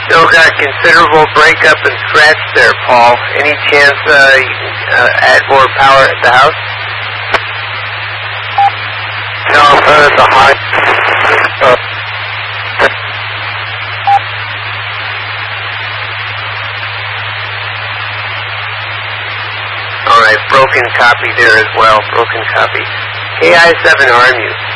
Still got considerable breakup and scratch there, Paul. Any chance you can add more power at the house? No, it's a high. Alright, broken copy there as well. Broken copy. KI7 RMU.